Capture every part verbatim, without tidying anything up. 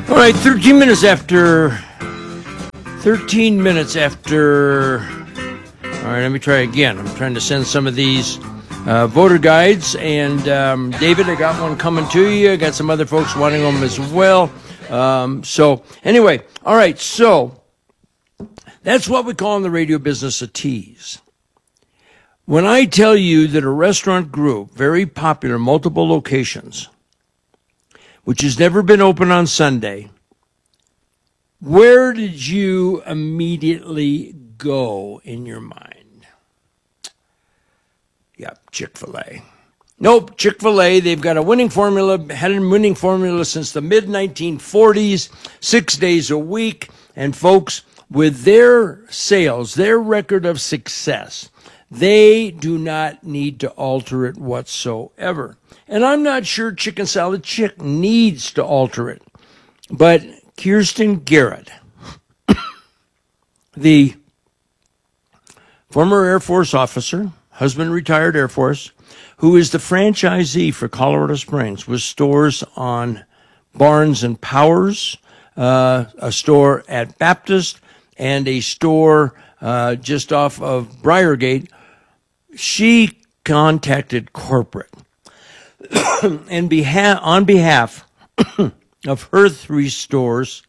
All right, thirteen minutes after, thirteen minutes after, all right, let me try again. I'm trying to send some of these uh, voter guides, and um, David, I got one coming to you. I got some other folks wanting them as well. Um, so anyway, all right, so that's what we call in the radio business a tease. When I tell you that a restaurant group, very popular, multiple locations, which has never been open on Sunday, where did you immediately go in your mind? Yep, Chick-fil-A. Nope, Chick-fil-A, they've got a winning formula, had a winning formula since the mid nineteen forties, six days a week. And folks, with their sales, their record of success, they do not need to alter it whatsoever. And I'm not sure Chicken Salad Chick needs to alter it. But Kirsten Garrett, the former Air Force officer, husband retired Air Force, who is the franchisee for Colorado Springs, with stores on Barnes and Powers, uh, a store at Baptist, and a store uh, just off of Briargate. She contacted corporate and behalf, on behalf of her three stores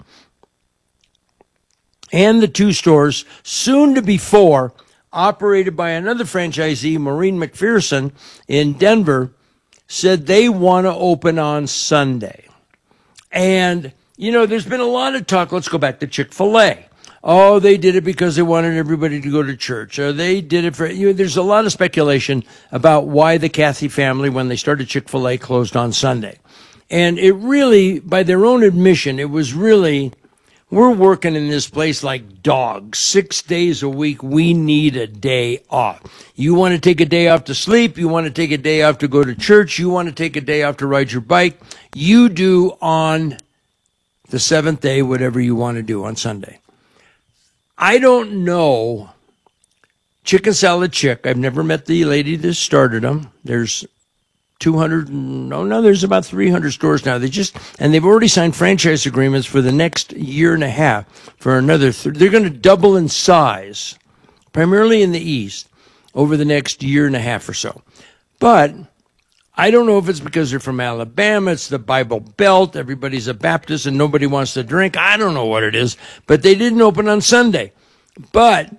and the two stores, soon to be four, operated by another franchisee, Maureen McPherson in Denver, said they want to open on Sunday. And, you know, there's been a lot of talk. Let's go back to Chick-fil-A. Oh, they did it because they wanted everybody to go to church. Or they did it for, you know, there's a lot of speculation about why the Cathy family, when they started Chick-fil-A, closed on Sunday. And it really, by their own admission, it was really, we're working in this place like dogs. Six days a week, we need a day off. You want to take a day off to sleep. You want to take a day off to go to church. You want to take a day off to ride your bike. You do on the seventh day whatever you want to do on Sunday. I don't know Chicken Salad Chick. I've never met the lady that started them. There's two hundred, no, no, there's about three hundred stores now. They just, and they've already signed franchise agreements for the next year and a half for another, th- they're going to double in size, primarily in the East, over the next year and a half or so. But I don't know if it's because they're from Alabama, it's the Bible Belt, everybody's a Baptist and nobody wants to drink. I don't know what it is, but they didn't open on Sunday. But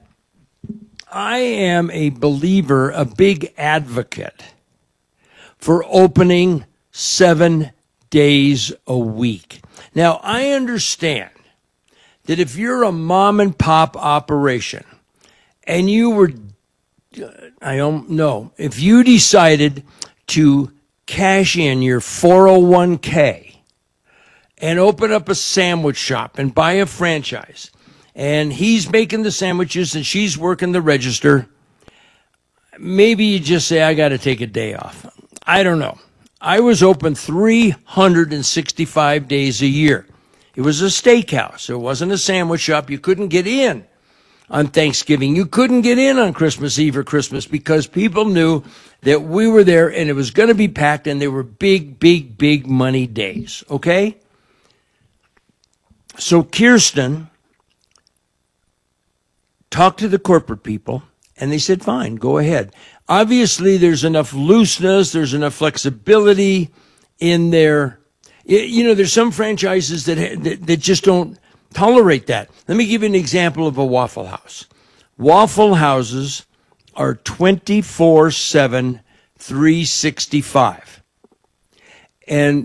I am a believer, a big advocate for opening seven days a week. Now, I understand that if you're a mom and pop operation and you were, I don't know, if you decided to cash in your four oh one k and open up a sandwich shop and buy a franchise, and he's making the sandwiches and she's working the register, maybe you just say, I got to take a day off. I don't know. I was open three hundred sixty-five days a year. It was a steakhouse. It wasn't a sandwich shop. You couldn't get in on Thanksgiving. You couldn't get in on Christmas Eve or Christmas because people knew that we were there and it was going to be packed and they were big, big, big money days. Okay? So Kirsten talked to the corporate people and they said, fine, go ahead. Obviously, there's enough looseness, there's enough flexibility in there. You know, there's some franchises that, that that just don't tolerate that. Let me give you an example of a Waffle House. Waffle Houses are twenty-four seven, three sixty-five. And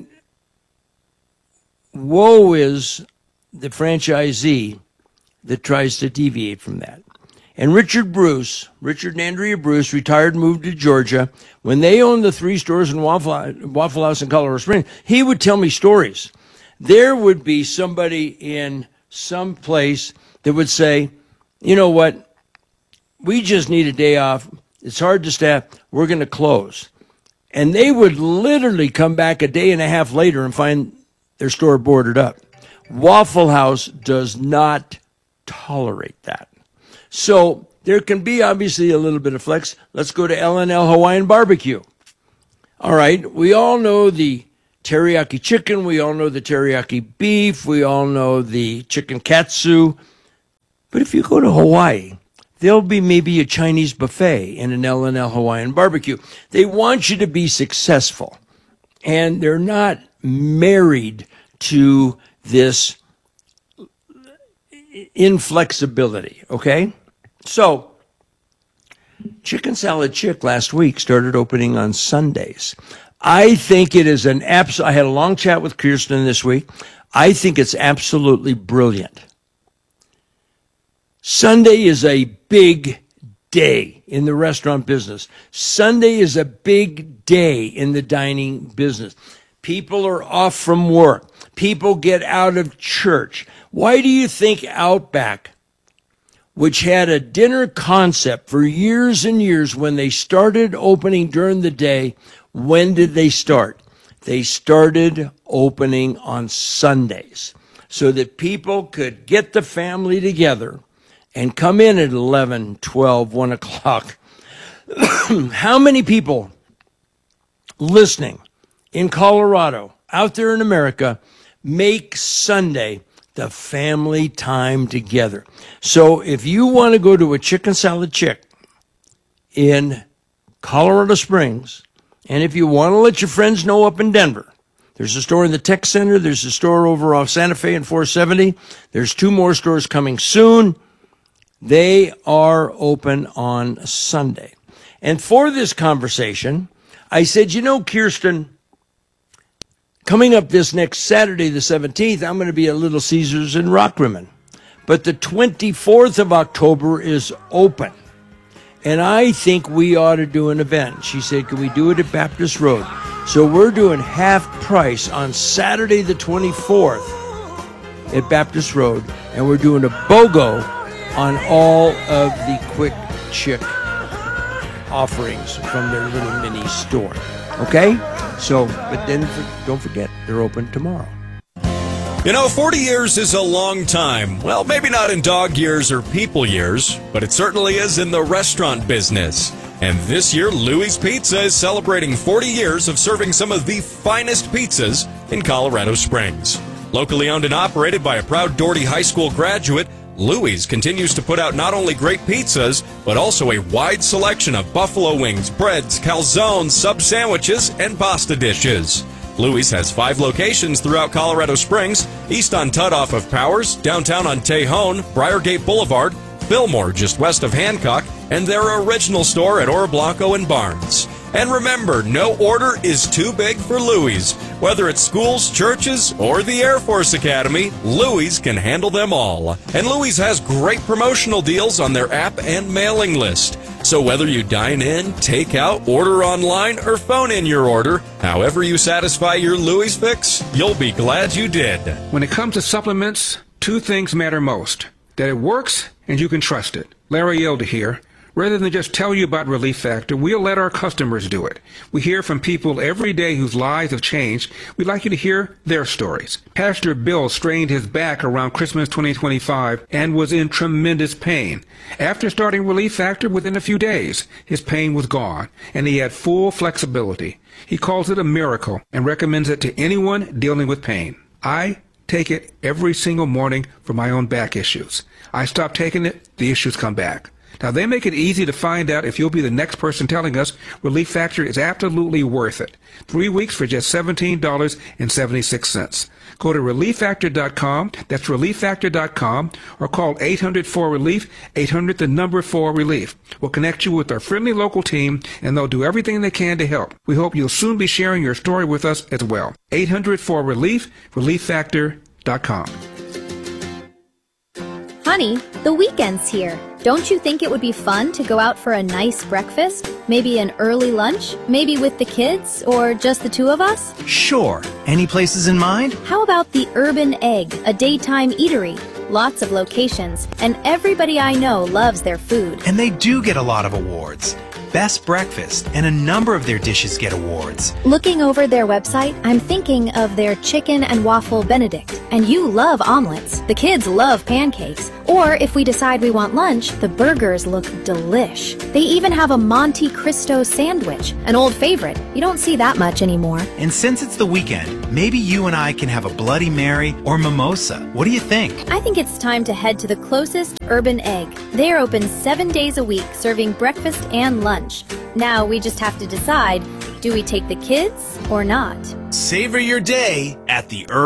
woe is the franchisee that tries to deviate from that. And Richard Bruce, Richard and Andrea Bruce, retired, moved to Georgia. When they owned the three stores in Waffle, Waffle House in Colorado Springs, he would tell me stories. There would be somebody in some place that would say, you know what, we just need a day off. It's hard to staff. We're going to close. And they would literally come back a day and a half later and find their store boarded up. Waffle House does not tolerate that. So there can be obviously a little bit of flex. Let's go to L and L Hawaiian Barbecue. All right, we all know the teriyaki chicken. We all know the teriyaki beef. We all know the chicken katsu. But if you go to Hawaii, there'll be maybe a Chinese buffet in an L and L Hawaiian barbecue. They want you to be successful. And they're not married to this inflexibility, okay? So, Chicken Salad Chick last week started opening on Sundays. I think it is an abs- I had a long chat with Kirsten this week. I think it's absolutely brilliant. Sunday is a big day in the restaurant business. Sunday is a big day in the dining business. People are off from work. People get out of church. Why do you think Outback, which had a dinner concept for years and years, when they started opening during the day, when did they start? They started opening on Sundays so that people could get the family together and come in at eleven, twelve, one o'clock. How many people listening in Colorado, out there in America, make Sunday the family time together? So if you want to go to a Chicken Salad Chick in Colorado Springs, and if you want to let your friends know up in Denver, there's a store in the Tech Center. There's a store over off Santa Fe and four seventy. There's two more stores coming soon. They are open on Sunday. And for this conversation, I said, you know, Kirsten, coming up this next Saturday, the seventeenth, I'm going to be at Little Caesars in Rockrimmon. But the twenty-fourth of October is open. And I think we ought to do an event. She said, can we do it at Baptist Road? So we're doing half price on Saturday the twenty-fourth at Baptist Road. And we're doing a BOGO on all of the Quick Chick offerings from their little mini store. Okay? So, but then don't forget, they're open tomorrow. You know, forty years is a long time. Well, maybe not in dog years or people years, but it certainly is in the restaurant business. And this year, Louie's Pizza is celebrating forty years of serving some of the finest pizzas in Colorado Springs. Locally owned and operated by a proud Doherty High School graduate, Louie's continues to put out not only great pizzas, but also a wide selection of buffalo wings, breads, calzones, sub sandwiches, and pasta dishes. Louie's has five locations throughout Colorado Springs: east on Tudd off of Powers, downtown on Tejon, Briargate Boulevard, Fillmore just west of Hancock, and their original store at Oro Blanco and Barnes. And remember, no order is too big for Louie's. Whether it's schools, churches, or the Air Force Academy, Louie's can handle them all. And Louie's has great promotional deals on their app and mailing list. So whether you dine in, take out, order online, or phone in your order, however you satisfy your Louie's fix, you'll be glad you did. When it comes to supplements, two things matter most: that it works and you can trust it. Larry Elder here. Rather than just tell you about Relief Factor, we'll let our customers do it. We hear from people every day whose lives have changed. We'd like you to hear their stories. Pastor Bill strained his back around Christmas twenty twenty-five and was in tremendous pain. After starting Relief Factor, within a few days, his pain was gone, and he had full flexibility. He calls it a miracle and recommends it to anyone dealing with pain. I take it every single morning for my own back issues. I stop taking it, the issues come back. Now, they make it easy to find out if you'll be the next person telling us Relief Factor is absolutely worth it. Three weeks for just seventeen dollars and seventy-six cents. Go to relief factor dot com, that's relief factor dot com, or call eight hundred four relief, eight hundred the number four relief. We'll connect you with our friendly local team, and they'll do everything they can to help. We hope you'll soon be sharing your story with us as well. eight hundred four relief, relief factor dot com. Honey, the weekend's here. Don't you think it would be fun to go out for a nice breakfast? Maybe an early lunch? Maybe with the kids? Or just the two of us? Sure. Any places in mind? How about the Urban Egg, a daytime eatery? Lots of locations, and everybody I know loves their food. And they do get a lot of awards. Best breakfast, and a number of their dishes get awards. Looking over their website, I'm thinking of their chicken and waffle Benedict. And you love omelets. The kids love pancakes. Or if we decide we want lunch, the burgers look delish. They even have a Monte Cristo sandwich, an old favorite. You don't see that much anymore. And since it's the weekend, maybe you and I can have a Bloody Mary or mimosa. What do you think? I think it's time to head to the closest Urban Egg. They are open seven days a week, serving breakfast and lunch. Now we just have to decide, do we take the kids or not? Savor your day at the Urban